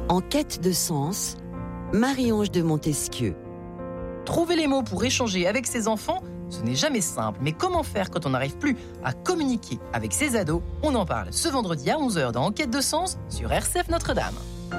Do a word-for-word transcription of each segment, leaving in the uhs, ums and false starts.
En quête de sens, Marie-Ange de Montesquieu. Trouver les mots pour échanger avec ses enfants, ce n'est jamais simple. Mais comment faire quand on n'arrive plus à communiquer avec ses ados ? On en parle ce vendredi à onze heures dans Enquête de sens sur R C F Notre-Dame.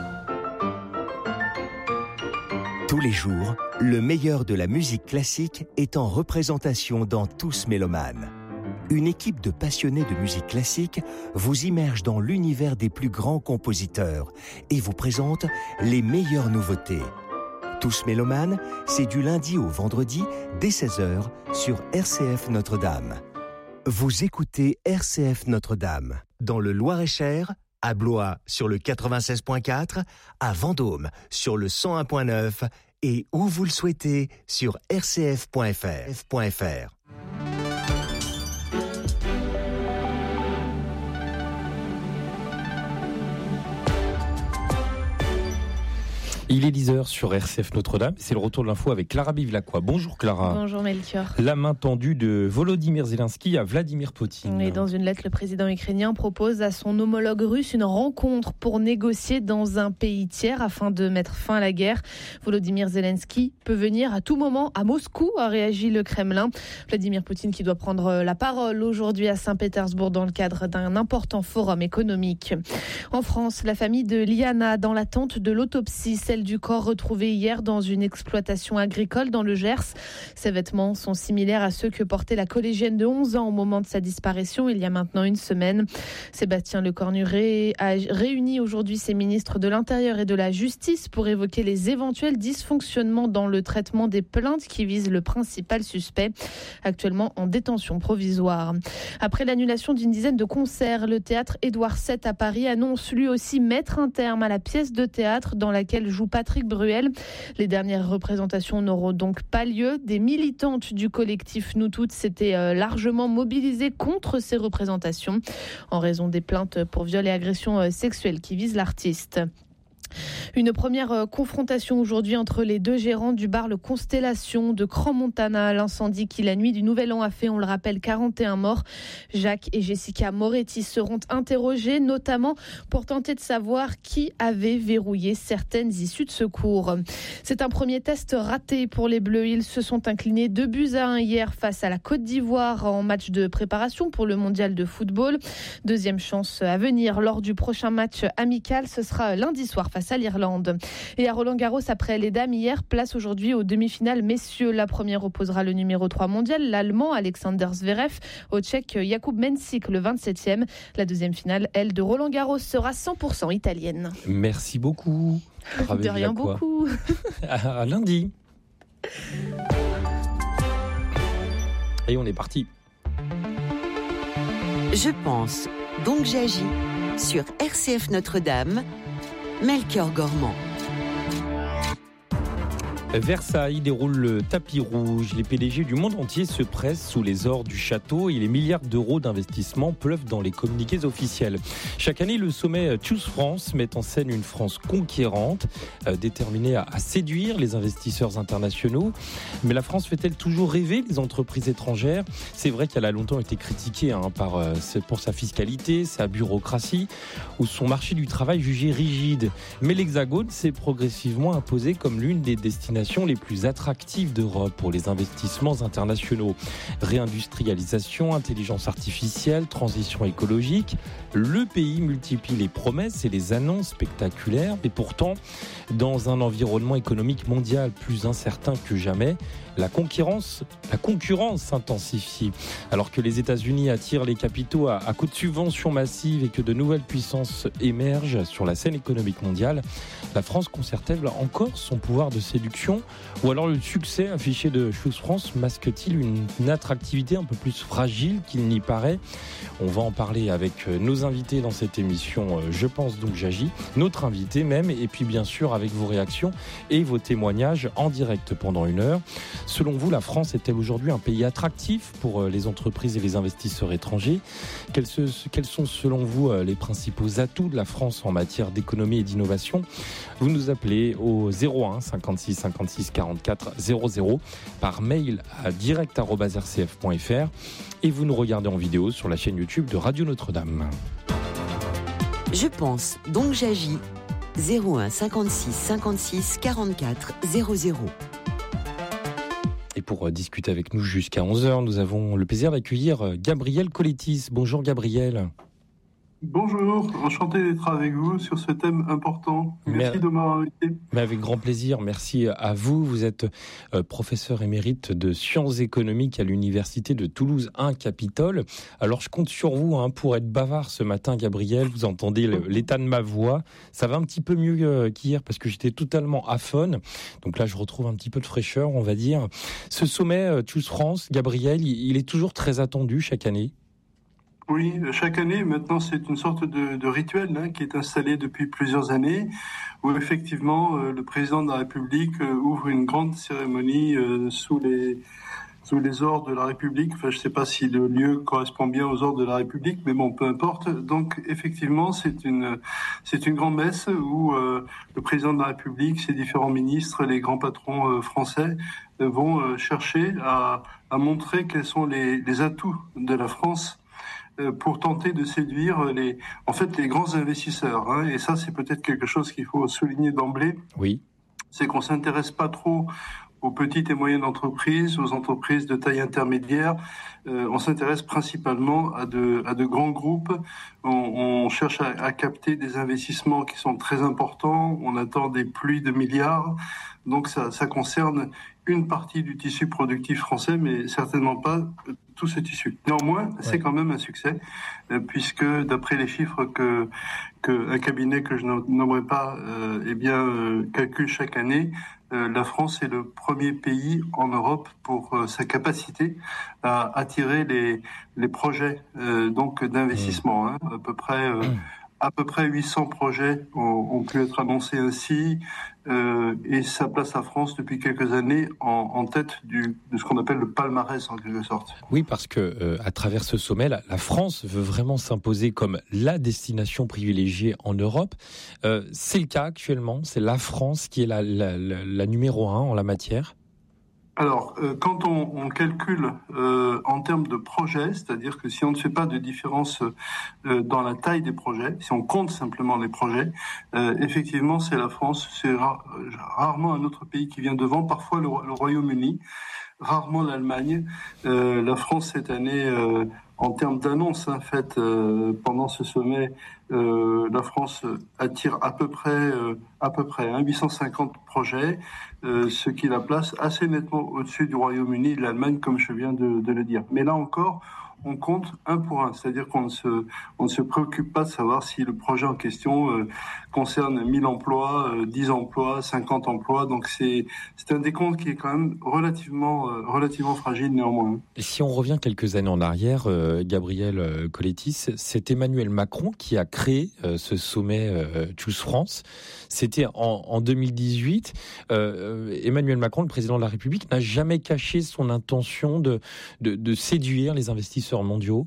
Tous les jours, le meilleur de la musique classique est en représentation dans Tous Mélomanes. Une équipe de passionnés de musique classique vous immerge dans l'univers des plus grands compositeurs et vous présente les meilleures nouveautés. Tous Mélomanes, c'est du lundi au vendredi dès seize heures sur R C F Notre-Dame. Vous écoutez R C F Notre-Dame dans le Loir-et-Cher, à Blois sur le quatre-vingt-seize point quatre, à Vendôme sur le cent un point neuf et où vous le souhaitez sur r c f point f r. Il est dix heures sur R C F Notre-Dame. C'est le retour de l'info avec Clara Bivlacqua. Bonjour Clara. Bonjour Melchior. La main tendue de Volodymyr Zelensky à Vladimir Poutine. Et dans une lettre, le président ukrainien propose à son homologue russe une rencontre pour négocier dans un pays tiers afin de mettre fin à la guerre. Volodymyr Zelensky peut venir à tout moment à Moscou, a réagi le Kremlin. Vladimir Poutine qui doit prendre la parole aujourd'hui à Saint-Pétersbourg dans le cadre d'un important forum économique. En France, la famille de Liana dans l'attente de l'autopsie, celle du corps retrouvé hier dans une exploitation agricole dans le Gers. Ses vêtements sont similaires à ceux que portait la collégienne de onze ans au moment de sa disparition il y a maintenant une semaine. Sébastien Lecornu a réuni aujourd'hui ses ministres de l'Intérieur et de la Justice pour évoquer les éventuels dysfonctionnements dans le traitement des plaintes qui visent le principal suspect, actuellement en détention provisoire. Après l'annulation d'une dizaine de concerts, le théâtre Édouard sept à Paris annonce lui aussi mettre un terme à la pièce de théâtre dans laquelle joue Patrick Bruel. Les dernières représentations n'auront donc pas lieu. Des militantes du collectif Nous Toutes s'étaient largement mobilisées contre ces représentations en raison des plaintes pour viol et agression sexuelle qui visent l'artiste. Une première confrontation aujourd'hui entre les deux gérants du bar Le Constellation de Crans-Montana. L'incendie qui, la nuit du Nouvel An, a fait, on le rappelle, quarante et un morts. Jacques et Jessica Moretti seront interrogés, notamment pour tenter de savoir qui avait verrouillé certaines issues de secours. C'est un premier test raté pour les Bleus. Ils se sont inclinés deux buts à un hier face à la Côte d'Ivoire en match de préparation pour le mondial de football. Deuxième chance à venir lors du prochain match amical. Ce sera lundi soir face à l'Irlande. Et à Roland-Garros, après les dames hier, place aujourd'hui aux demi-finales messieurs. La première opposera le numéro trois mondial, l'Allemand Alexander Zverev, au Tchèque Jakub Mensik, le vingt-septième. La deuxième finale, elle, de Roland-Garros, sera cent pour cent italienne. Merci beaucoup. De rien beaucoup. à, à lundi. Et on est parti. Je pense, donc j'agis sur R C F Notre-Dame. Melchior Gormand. Versailles déroule le tapis rouge. Les P D G du monde entier se pressent sous les ors du château et les milliards d'euros d'investissement pleuvent dans les communiqués officiels. Chaque année, le sommet Choose France met en scène une France conquérante, euh, déterminée à, à séduire les investisseurs internationaux. Mais la France fait-elle toujours rêver les entreprises étrangères ? C'est vrai qu'elle a longtemps été critiquée hein, par, euh, pour sa fiscalité, sa bureaucratie ou son marché du travail jugé rigide. Mais l'Hexagone s'est progressivement imposé comme l'une des destinations les plus attractives d'Europe pour les investissements internationaux. Réindustrialisation, intelligence artificielle, transition écologique, le pays multiplie les promesses et les annonces spectaculaires, mais pourtant, dans un environnement économique mondial plus incertain que jamais, la concurrence, la concurrence s'intensifie. Alors que les États-Unis attirent les capitaux à, à coups de subventions massives et que de nouvelles puissances émergent sur la scène économique mondiale, la France conserve-t-elle encore son pouvoir de séduction ? Ou alors le succès affiché de Choose France masque-t-il une, une attractivité un peu plus fragile qu'il n'y paraît ? On va en parler avec nos invités dans cette émission Je pense donc j'agis, notre invité même, et puis bien sûr avec vos réactions et vos témoignages en direct pendant une heure. Selon vous, la France est-elle aujourd'hui un pays attractif pour les entreprises et les investisseurs étrangers ? Quels, se, quels sont selon vous les principaux atouts de la France en matière d'économie et d'innovation ? Vous nous appelez au zéro un cinquante-six cinquante-six quarante-quatre zéro zéro par mail à direct arobase r c f point f r et vous nous regardez en vidéo sur la chaîne YouTube de Radio Notre-Dame. Je pense, donc j'agis zéro un cinquante-six cinquante-six quarante-quatre zéro zéro. Et pour discuter avec nous jusqu'à onze heures, nous avons le plaisir d'accueillir Gabriel Kolettis. Bonjour Gabriel. Bonjour, enchanté d'être avec vous sur ce thème important. Merci mais, de m'avoir invité. Mais avec grand plaisir, merci à vous. Vous êtes euh, professeur émérite de sciences économiques à l'université de Toulouse un Capitole. Alors je compte sur vous hein, pour être bavard ce matin, Gabriel. Vous entendez le, l'état de ma voix. Ça va un petit peu mieux euh, qu'hier parce que j'étais totalement aphone. Donc là, je retrouve un petit peu de fraîcheur, on va dire. Ce sommet euh, Choose France, Gabriel, il, il est toujours très attendu chaque année. Oui, chaque année, maintenant, c'est une sorte de, de rituel hein, qui est installé depuis plusieurs années, où effectivement, euh, le président de la République euh, ouvre une grande cérémonie euh, sous les sous les ordres de la République. Enfin, je ne sais pas si le lieu correspond bien aux ordres de la République, mais bon, peu importe. Donc, effectivement, c'est une c'est une grande messe où euh, le président de la République, ses différents ministres, les grands patrons euh, français euh, vont euh, chercher à, à montrer quels sont les, les atouts de la France pour tenter de séduire les, en fait, les grands investisseurs. Hein. Et ça, c'est peut-être quelque chose qu'il faut souligner d'emblée. Oui. C'est qu'on s'intéresse pas trop aux petites et moyennes entreprises, aux entreprises de taille intermédiaire. Euh, on s'intéresse principalement à de, à de grands groupes. On, on cherche à, à capter des investissements qui sont très importants. On attend des pluies de milliards. Donc ça, ça concerne une partie du tissu productif français, mais certainement pas tout ce tissu. Néanmoins, ouais. c'est quand même un succès, euh, puisque d'après les chiffres que, que un cabinet que je nommerai pas, euh, eh bien euh, calcule chaque année, euh, la France est le premier pays en Europe pour euh, sa capacité à attirer les les projets euh, donc d'investissement. Hein, à peu près. Euh, À peu près huit cents projets ont, ont pu être annoncés ainsi euh, et ça place la France depuis quelques années en, en tête du, de ce qu'on appelle le palmarès en quelque sorte. Oui, parce que euh, à travers ce sommet, la, la France veut vraiment s'imposer comme la destination privilégiée en Europe. Euh, c'est le cas actuellement, c'est la France qui est la, la, la, la numéro un en la matière. Alors, euh, quand on, on calcule euh, en termes de projets, c'est-à-dire que si on ne fait pas de différence euh, dans la taille des projets, si on compte simplement les projets, euh, effectivement, c'est la France, c'est ra- rarement un autre pays qui vient devant, parfois le, le Royaume-Uni, rarement l'Allemagne. Euh, la France, cette année, euh, en termes d'annonces hein, faites euh, pendant ce sommet, euh, la France attire à peu près, euh, à peu près hein, huit cent cinquante projets, euh, ce qui la place assez nettement au-dessus du Royaume-Uni et de l'Allemagne, comme je viens de, de le dire. Mais là encore, on compte un pour un, c'est-à-dire qu'on ne se, on ne se préoccupe pas de savoir si le projet en question euh, concerne mille emplois, euh, dix emplois, cinquante emplois. Donc c'est, c'est un décompte qui est quand même relativement, euh, relativement fragile néanmoins. Et si on revient quelques années en arrière, euh, Gabriel euh, Kolettis, c'est Emmanuel Macron qui a créé euh, ce sommet euh, Choose France. C'était en, en deux mille dix-huit. Euh, Emmanuel Macron, le président de la République, n'a jamais caché son intention de, de, de séduire les investisseurs mondiaux.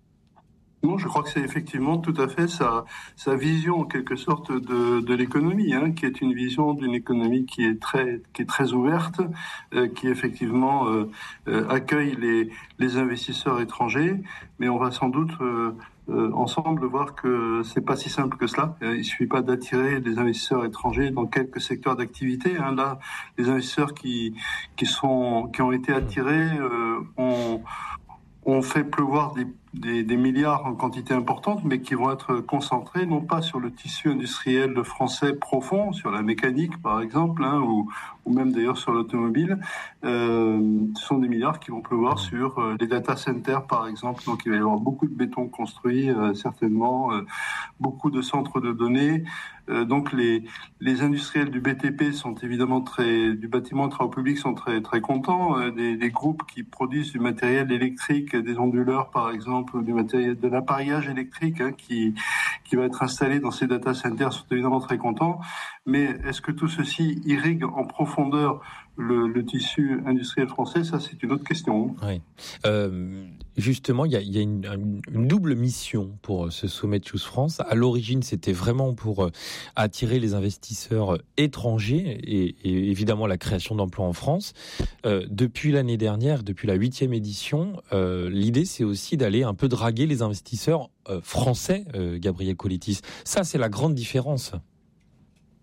Non, je crois que c'est effectivement tout à fait sa, sa vision en quelque sorte de, de l'économie, hein, qui est une vision d'une économie qui est très, qui est très ouverte, euh, qui effectivement euh, euh, accueille les, les investisseurs étrangers, mais on va sans doute euh, euh, ensemble voir que c'est pas si simple que cela. Il suffit pas d'attirer des investisseurs étrangers dans quelques secteurs d'activité. Hein. Là, les investisseurs qui qui sont qui ont été attirés euh, ont ont fait pleuvoir des Des, des milliards en quantité importante, mais qui vont être concentrés non pas sur le tissu industriel français profond, sur la mécanique par exemple, hein, ou, ou même d'ailleurs sur l'automobile. Euh, ce sont des milliards qui vont pleuvoir sur euh, les data centers par exemple, donc il va y avoir beaucoup de béton construit, euh, certainement, euh, beaucoup de centres de données. Euh, donc les, les industriels du B T P sont évidemment très, du bâtiment et travaux publics sont très, très contents. Euh, des, des groupes qui produisent du matériel électrique, des onduleurs par exemple, du matériel, de l'appareillage électrique hein, qui qui va être installé dans ces data centers sont évidemment très contents. Mais est-ce que tout ceci irrigue en profondeur le, le tissu industriel français? Ça, c'est une autre question. Oui. Euh, justement, il y a, y a une, une double mission pour ce sommet de Choose France. À l'origine, c'était vraiment pour attirer les investisseurs étrangers et, et évidemment la création d'emplois en France. Euh, depuis l'année dernière, depuis la huitième édition, euh, l'idée, c'est aussi d'aller un peu draguer les investisseurs euh, français, euh, Gabriel Kolettis. Ça, c'est la grande différence.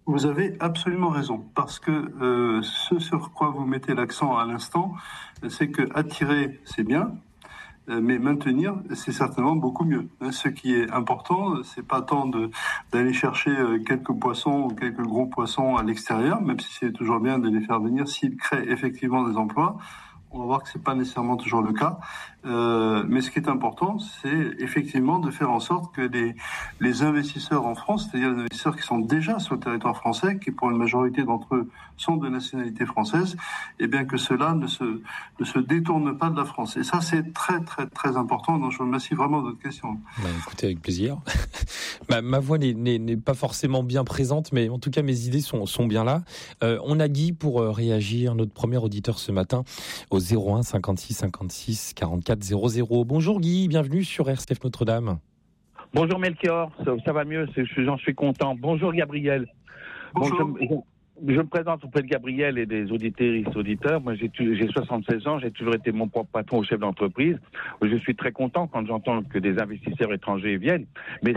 Vous avez absolument raison, parce que euh, ce sur quoi vous mettez l'accent à l'instant, c'est que attirer, c'est bien, euh, mais maintenir, c'est certainement beaucoup mieux. Ce qui est important, c'est pas tant de, d'aller chercher quelques poissons ou quelques gros poissons à l'extérieur, même si c'est toujours bien de les faire venir, s'ils créent effectivement des emplois. On va voir que c'est pas nécessairement toujours le cas. Euh, mais ce qui est important, c'est effectivement de faire en sorte que les, les investisseurs en France, c'est-à-dire les investisseurs qui sont déjà sur le territoire français, qui pour une majorité d'entre eux sont de nationalité française, et bien que cela ne se, ne se détourne pas de la France. Et ça, c'est très, très, très important. Donc, je vous remercie vraiment de votre question. Bah, écoutez, avec plaisir. ma, ma voix n'est, n'est, n'est pas forcément bien présente, mais en tout cas, mes idées sont, sont bien là. Euh, on a Guy pour euh, réagir, notre premier auditeur ce matin, au zéro un cinquante-six cinquante-six quarante-quatre zéro zéro. Bonjour Guy, bienvenue sur R C F Notre-Dame. Bonjour Melchior, ça, ça va mieux, c'est, j'en suis content. Bonjour Gabriel. Bonjour. Bon, je, je, je me présente auprès de Gabriel et des auditrices auditeurs. Moi, j'ai, j'ai soixante-seize ans, j'ai toujours été mon propre patron au chef d'entreprise. Je suis très content quand j'entends que des investisseurs étrangers viennent. Mais